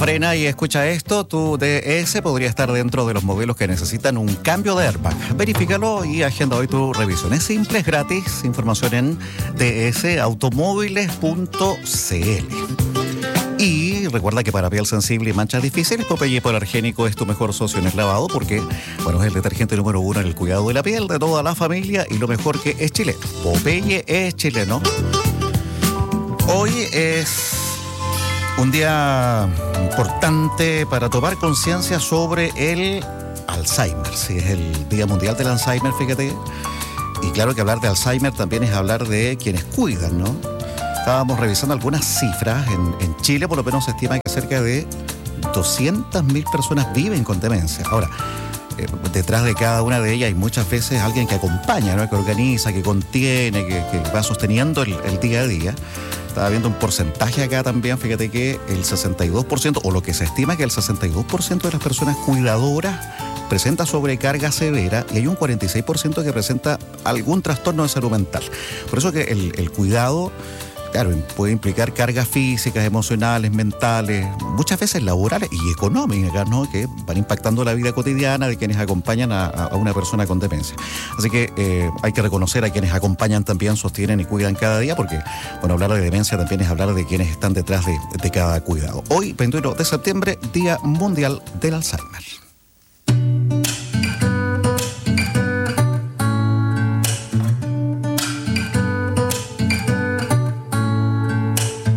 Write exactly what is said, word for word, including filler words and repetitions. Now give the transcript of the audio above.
Frena y escucha esto, tu D S podría estar dentro de los modelos que necesitan un cambio de airbag. Verifícalo y agenda hoy tu revisión. Es simple, es gratis. Información en d s automóviles punto c l. Y recuerda que para piel sensible y manchas difíciles, Popeye Hipoalergénico es tu mejor socio en el lavado porque, bueno, es el detergente número uno en el cuidado de la piel de toda la familia y lo mejor que es chileno. Popeye es chileno. Hoy es un día importante para tomar conciencia sobre el Alzheimer. Sí, es el Día Mundial del Alzheimer, fíjate. Y claro que hablar de Alzheimer también es hablar de quienes cuidan, ¿no? Estábamos revisando algunas cifras. En, en Chile, por lo menos, se estima que cerca de doscientas mil personas viven con demencia. Ahora, eh, detrás de cada una de ellas hay muchas veces alguien que acompaña, ¿no? Que organiza, que contiene, que, que va sosteniendo el, el día a día. Estaba viendo un porcentaje acá también, fíjate que el sesenta y dos por ciento, o lo que se estima que el sesenta y dos por ciento de las personas cuidadoras presenta sobrecarga severa y hay un cuarenta y seis por ciento que presenta algún trastorno de salud mental. Por eso que el, el cuidado, claro, puede implicar cargas físicas, emocionales, mentales, muchas veces laborales y económicas, ¿no? Que van impactando la vida cotidiana de quienes acompañan a, a una persona con demencia. Así que eh, hay que reconocer a quienes acompañan también, sostienen y cuidan cada día, porque, bueno, hablar de demencia también es hablar de quienes están detrás de, de cada cuidado. Hoy, veintiuno de septiembre, Día Mundial del Alzheimer.